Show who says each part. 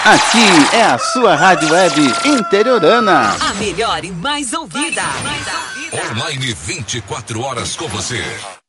Speaker 1: Aqui é a sua rádio web interiorana.
Speaker 2: A melhor e mais ouvida.
Speaker 3: Online 24 horas com você.